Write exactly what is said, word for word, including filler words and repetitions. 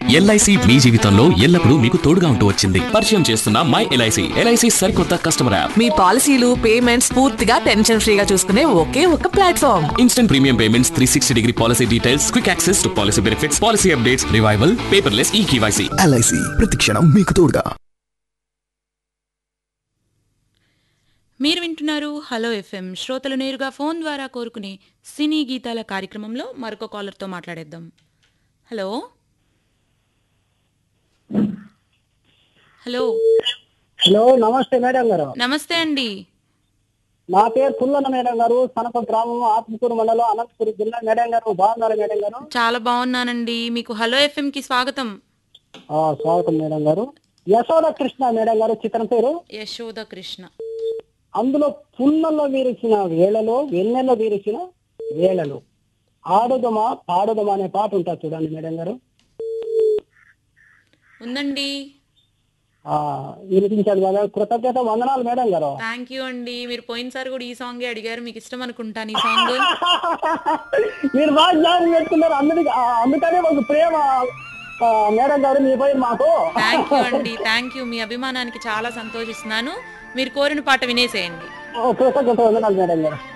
LIC మీ జీవితంలో ఎల్లప్పుడూ మీకు తోడుగా ఉంటూ వచ్చింది. పరిచయం చేస్తున్న మై ఎల్ఐసి. ఎల్ఐసి సరికొత్త కస్టమర్ యాప్. మీ పాలసీలు పేమెంట్స్ పూర్తిగా టెన్షన్ ఫ్రీగా చూసుకునే ఒకే ఒక platform. Instant premium payments, three sixty degree policy details, quick access to policy benefits, policy updates, revival, paperless ఈ కేవైసీ. ఎల్ఐసి ప్రతిక్షణం మీకు తోడుగా. మీరు వింటున్నారు హలో ఎఫ్ఎం. శ్రోతలు నేరుగా ఫోన్ ద్వారా కోరుకునే సినీ గీతాల కార్యక్రమంలో మరొక కాలర్తో మాట్లాడేద్దాం. హలో హలో హలో, నమస్తే మేడం గారు. నమస్తే అండి. నా పేరు పుల్లన్న మేడం గారు, సనప గ్రామం, ఆత్మకూరు మండలం, అనంతపురం జిల్లా. మేడం గారు బాగున్నారు మేడం గారు? చాలా బాగున్నానండి. మీకు హలో ఎఫ్ఎం కి స్వాగతం. ఆ, స్వాగతం మేడం గారు. యశోద కృష్ణ మేడం గారు చిత్రం పేరు. యశోద కృష్ణ. అందులో పున్నల్లో వీరిసిన వేళలో, వెన్నెల్లో వీరిసిన వేళలు, ఆడుదమా పాడుదమా అనే పాట ఉంటుంది చూడండి మేడం గారు. ఉందండి. ఆ వినిపించాడు కదా, కృతజ్ఞత వందనాలు మేడం గారు. థ్యాంక్ యూ అండి. మీరు పోయినసారి కూడా ఈ సాంగే అడిగారు, మీకు ఇష్టం అనుకుంటాను ఈ సాంగ్. మీరు బాగా జ్ఞానం పెట్టుకున్నారు, అందుకే అందుకనే మాకు ప్రేమ మేడం గారు మీపై మాకు. థ్యాంక్ యూ అండి, థ్యాంక్ యూ. మీ అభిమానానికి చాలా సంతోషిస్తున్నాను. మీరు కోరిన పాట వినేసేయండి. కృతజ్ఞత వందనాలు మేడం గారు.